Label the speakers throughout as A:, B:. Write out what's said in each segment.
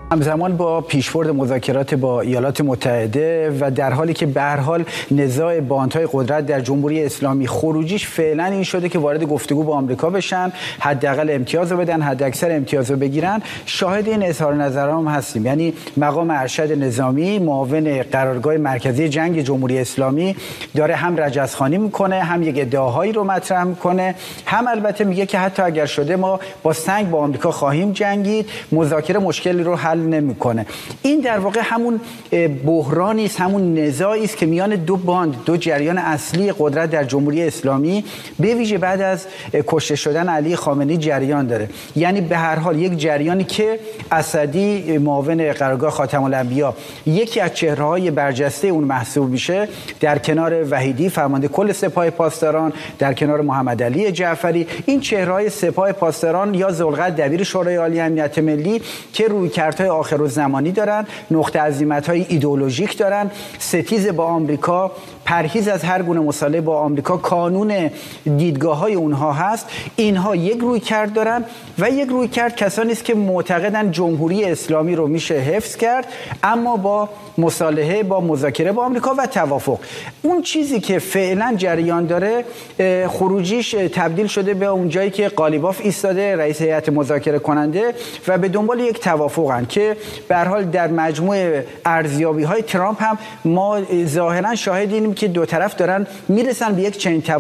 A: همزمان با پیشبرد مذاکرات با ایالات متحده و در حالی که به هر حال نزاع باندهای قدرت در جمهوری اسلامی خروجیش فعلا این شده که وارد گفتگو با آمریکا بشن، حداقل امتیاز رو بدن، حداکثر امتیاز رو بگیرن، شاهد این اظهار نظرام هستیم. یعنی مقام ارشد نظامی معاون قرارگاه مرکزی جنگ جمهوری اسلامی داره هم رجزخوانی میکنه، هم یک ادعاهایی رو مطرح میکنه، هم البته میگه که حتی اگر شده ما با سنگ با آمریکا خواهیم جنگید، مذاکره مشکلی رو حل نمیکنه. این در واقع همون بحرانی است، همون نزاعی است که میان دو جریان اصلی قدرت در جمهوری اسلامی به ویژه بعد از کشته شدن علی خامنه‌ای جریان داره. یعنی به هر حال یک جریانی که اسدی معاون قرارگاه خاتم الانبیا یکی از چهره‌های برجسته اون محسوب میشه، در کنار وحیدی فرمانده کل سپاه پاسداران، در کنار محمد علی جعفری، این چهره‌های سپاه پاسداران یا ذوالقرنین دبیر شورای عالی امنیت ملی که رویکردهای آخرالزمانی دارن، نقطه عزیمت‌های ایدئولوژیک دارن، ستیز با آمریکا، پرهیز از هر گونه مصالحه با آمریکا، کانون دیدگاه‌های اونها هست. اینها یک رویکرد دارن و یک رویکرد کسانی است که معتقدن جمهوری اسلامی رو میشه حفظ کرد، اما با مصالحه، با مذاکره با آمریکا و توافق. اون چیزی که فعلا جریان داره خروجیش تبدیل شده به اون جایی که قالیباف ایستاده، رئیس هیئت مذاکره کننده، و به دنبال یک توافقن که به هر حال در مجموع ارزیابی‌های ترامپ هم ما ظاهرا شاهدیم که دو طرف دارن میرسن به یک چنین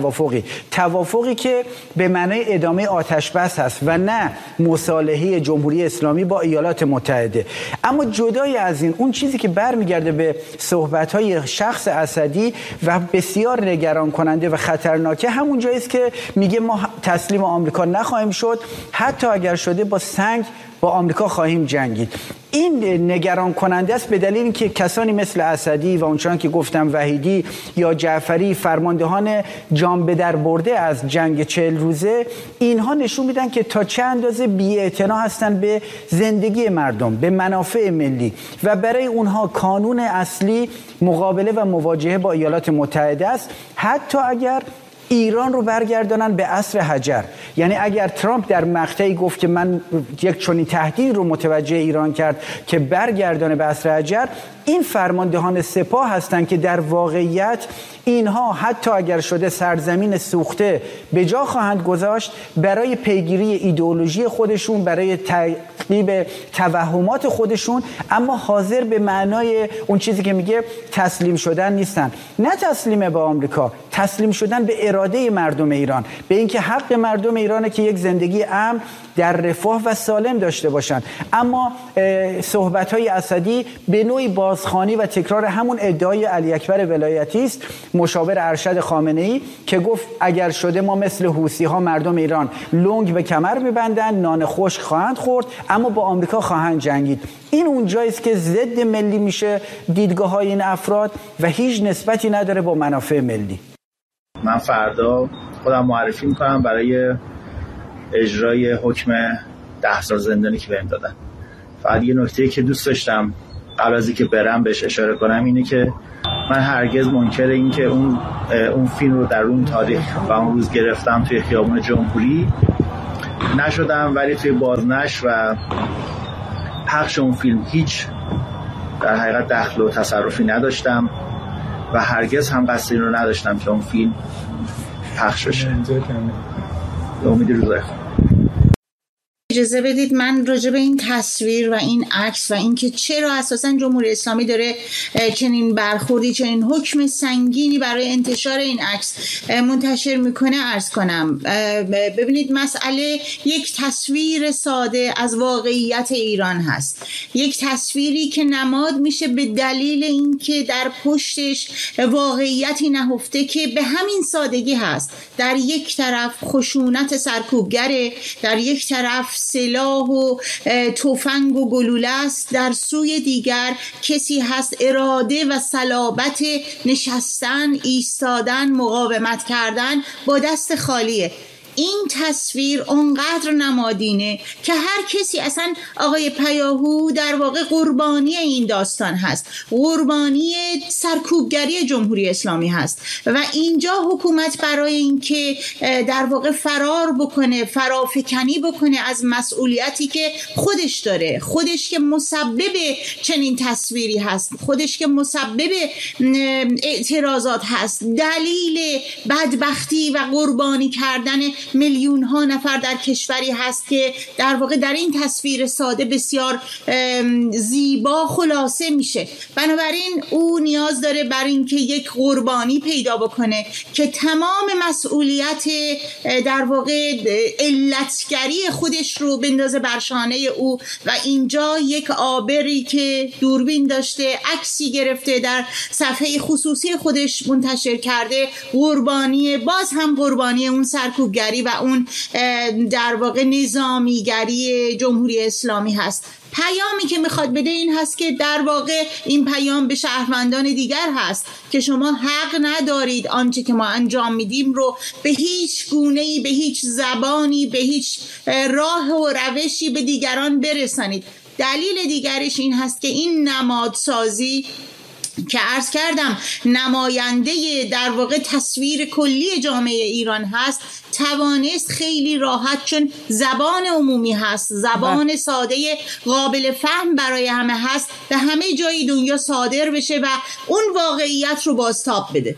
A: توافقی که به معنای ادامه آتش بس هست و نه مصالحه جمهوری اسلامی با ایالات متحده. اما جدای از این، اون چیزی که برمیگرده به صحبت‌های شخص اسدی و بسیار نگران کننده و خطرناکه، همون جایی است که میگه ما تسلیم آمریکا نخواهیم شد، حتی اگر شده با سنگ با آمریکا خواهیم جنگید. این نگران کننده است به دلیل اینکه کسانی مثل اسدی و اونچنان که گفتم وحیدی یا جعفری، فرماندهان جان به در برده از جنگ 40 روزه، اینها نشون میدن که تا چه اندازه بی‌اعتنا هستن به زندگی مردم، به منافع ملی، و برای اونها کانون اصلی مقابله و مواجهه با ایالات متحده است، حتی اگر ایران رو برگردانن به عصر حجر. یعنی اگر ترامپ در مقطعی گفت که من یک چنین تهدید رو متوجه ایران کرد که برگردانه به عصر حجر، این فرماندهان سپاه هستند که در واقعیت اینها حتی اگر شده سرزمین سوخته به جا خواهند گذاشت برای پیگیری ایدئولوژی خودشون، برای تقلیب توهمات خودشون، اما حاضر به معنای اون چیزی که میگه تسلیم شدن نیستن. نه تسلیم به آمریکا، تسلیم شدن به اراده مردم ایران، به اینکه حق مردم ایرانه که یک زندگی امن در رفاه و سالم داشته باشند. اما صحبت‌های اسدی به نوعی بازخوانی و تکرار همون ادعای علی اکبر ولایتی است، مشاور ارشد خامنه‌ای، که گفت اگر شده ما مثل حوثی‌ها مردم ایران لنگ به کمر می‌بندن، نان خشک خواهند خورد، اما با آمریکا خواهند جنگید. این اونجایی است که ضد ملی میشه دیدگاه‌های این افراد و هیچ نسبتی نداره با منافع ملی.
B: من فردا خودم معرفی می‌کنم برای اجرای حکم 10 سال زندانی که بهم دادن. فقط یه نکته‌ای که دوست داشتم قبل از اینکه برم بهش اشاره کنم اینه که من هرگز منکر این که اون فیلم رو در اون تاریخ و اون روز گرفتم توی خیابون جمهوری نشدم، ولی توی بازنشر و پخش اون فیلم هیچ در حقیقت دخل و تصرفی نداشتم و هرگز هم قصد این رو نداشتم که اون فیلم پخش بشه. به امید روزای خوب.
C: اجازه بدید من راجع به این تصویر و این عکس و اینکه چرا اساساً جمهوری اسلامی داره چنین برخوردی، چنین حکم سنگینی برای انتشار این عکس منتشر میکنه عرض کنم. ببینید، مسئله یک تصویر ساده از واقعیت ایران هست، یک تصویری که نماد میشه به دلیل اینکه در پشتش واقعیتی نهفته که به همین سادگی هست. در یک طرف خشونت سرکوبگره، در یک طرف سلاح و تفنگ و گلوله است، در سوی دیگر کسی هست اراده و صلابت نشستن، ایستادن، مقاومت کردن با دست خالیه. این تصویر اونقدر نمادینه که هر کسی، اصلا آقای پیاهو در واقع قربانی این داستان هست، قربانی سرکوبگری جمهوری اسلامی هست و اینجا حکومت برای اینکه در واقع فرار بکنه، فرافکنی بکنه از مسئولیتی که خودش داره، خودش که مسبب چنین تصویری هست، خودش که مسبب اعتراضات هست، دلیل بدبختی و قربانی کردن میلیون ها نفر در کشوری هست که در واقع در این تصویر ساده بسیار زیبا خلاصه میشه. بنابراین او نیاز داره بر این که یک قربانی پیدا بکنه که تمام مسئولیت در واقع علتگری خودش رو بندازه بر شانه او و اینجا یک آبری که دوربین داشته، عکسی گرفته، در صفحه خصوصی خودش منتشر کرده، قربانی، باز هم قربانی اون سرکوبگری و اون در واقع نظامیگری جمهوری اسلامی هست. پیامی که میخواد بده این هست که در واقع این پیام به شهروندان دیگر هست که شما حق ندارید آنچه که ما انجام میدیم رو به هیچ گونه‌ای، به هیچ زبانی، به هیچ راه و روشی به دیگران برسانید. دلیل دیگرش این هست که این نمادسازی که عرض کردم نماینده در واقع تصویر کلی جامعه ایران هست، توانست خیلی راحت، چون زبان عمومی هست، زبان ساده قابل فهم برای همه هست، به همه جای دنیا صادر بشه و اون واقعیت رو بازتاب بده.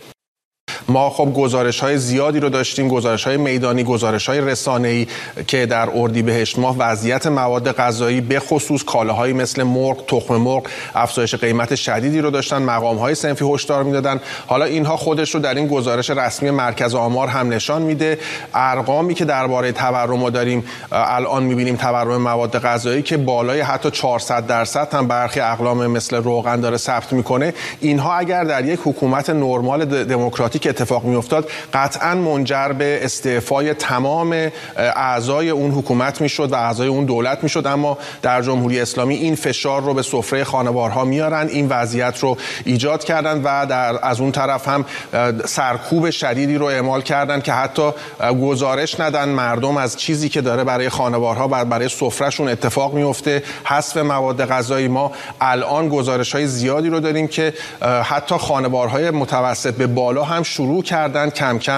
D: ما خب گزارش‌های زیادی رو داشتیم، گزارش‌های میدانی، گزارش‌های رسانه‌ای که در اردیبهشت ماه وضعیت مواد غذایی به خصوص کالاهایی مثل مرغ، تخم مرغ افزایش قیمت شدیدی رو داشتن، مقام‌های صنفی هشدار میدادن. حالا اینها خودش رو در این گزارش رسمی مرکز آمار هم نشان میده. ارقامی که درباره تورم داریم الان می‌بینیم، تورم مواد غذایی که بالای حتی 400% هم برخی اقلام مثل روغن داره ثبت میکنه. اینها اگر در یک حکومت نرمال دموکراتیک اتفاق میافتاد قطعاً منجر به استعفای تمام اعضای اون حکومت میشد و اعضای اون دولت میشد، اما در جمهوری اسلامی این فشار رو به سفره خانوارها میارن، این وضعیت رو ایجاد کردن و از اون طرف هم سرکوب شدیدی رو اعمال کردن که حتی گزارش ندن مردم از چیزی که داره برای خانوارها برای سفرهشون اتفاق میفته. حذف مواد غذایی، ما الان گزارش‌های زیادی رو داریم که حتی خانوارهای متوسط به بالا هم شروع کردن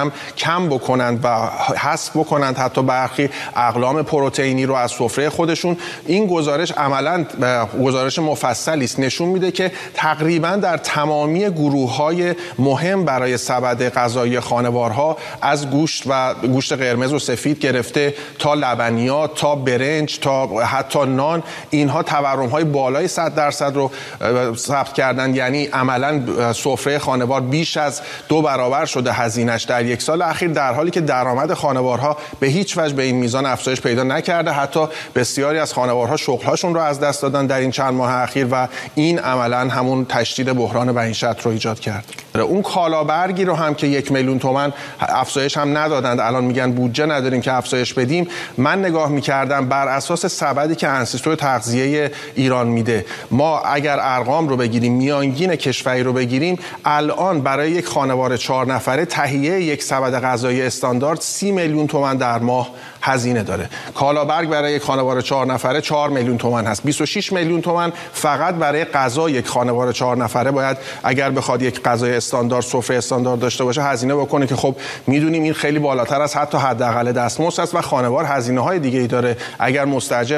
D: کم بکنند و حذف بکنند حتی برخی اقلام پروتئینی رو از سفره خودشون. این گزارش عملاً گزارش مفصلی است، نشون میده که تقریباً در تمامی گروه‌های مهم برای سبد غذایی خانوارها، از گوشت و گوشت قرمز و سفید گرفته تا لبنیات تا برنج تا حتی نان، اینها تورم‌های بالای 100% رو ثبت کردن. یعنی عملاً سفره خانوار بیش از 2 برابر شده هزینه‌اش در یک سال اخیر، در حالی که درآمد خانوارها به هیچ وجه به این میزان افزایش پیدا نکرده. حتی بسیاری از خانوارها شغل‌هاشون رو از دست دادن در این چند ماه اخیر و این عملاً همون تشدید بحران معیشت رو ایجاد کرد. اون کالابرگی رو هم که 1 میلیون تومان افزایش هم ندادند، الان میگن بودجه نداریم که افزایش بدیم. من نگاه می‌کردم بر اساس سبدی که انسیستو تغذیه ایران میده، ما اگر ارقام رو بگیریم، میانگین کشوری رو بگیریم، الان برای یک خانوار 4 نفره تهیه یک سبد غذایی استاندارد 30 میلیون تومان در ماه هزینه داره. کالابرگ برای یک خانوار 4 نفره 4 میلیون تومان هست. 26 میلیون تومان فقط برای غذا یک خانوار 4 نفره باید اگر بخواد یک غذای استاندارد، سفره استاندارد داشته باشه هزینه بکنه که خب میدونیم این خیلی بالاتر از حتی حداقل دستمزد است و خانوار هزینه‌های دیگه‌ای داره. اگر مستاجر